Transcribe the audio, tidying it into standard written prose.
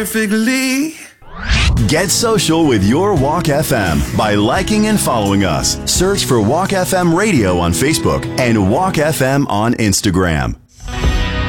Perfectly. Get social with your Walk FM by liking and following us. Search for Walk FM Radio on Facebook and Walk FM on Instagram.